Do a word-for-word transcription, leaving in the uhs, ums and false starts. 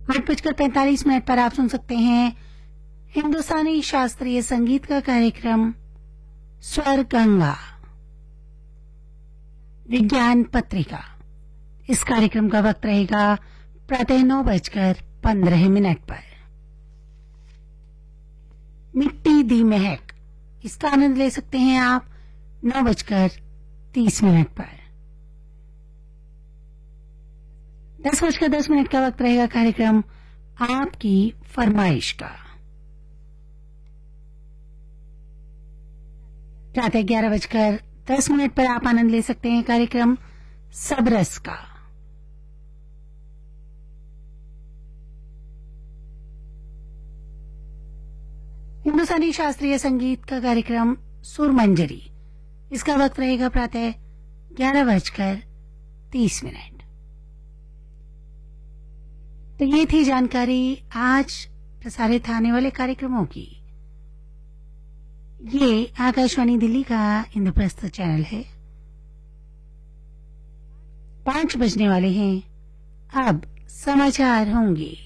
आठ बजकर पैंतालीस मिनट पर आप सुन सकते हैं हिंदुस्तानी शास्त्रीय संगीत का कार्यक्रम स्वर गंगा विज्ञान पत्रिका। इस कार्यक्रम का वक्त रहेगा प्रातः नौ बजकर पंद्रह मिनट पर। मिट्टी दी महक, इसका आनंद ले सकते हैं आप नौ बजकर तीस मिनट पर। दस बजकर दस मिनट का वक्त रहेगा कार्यक्रम आपकी फरमाइश का। प्रातः ग्यारह बजकर दस मिनट पर आप आनंद ले सकते हैं कार्यक्रम सबरस का। हिंदुस्तानी शास्त्रीय संगीत का कार्यक्रम सुरमंजरी, इसका वक्त रहेगा प्रातः ग्यारह बजकर तीस मिनट। तो ये थी जानकारी आज प्रसारित आने वाले कार्यक्रमों की। ये आकाशवाणी दिल्ली का इंद्रप्रस्थ चैनल है। पांच बजने वाले हैं, अब समाचार होंगे।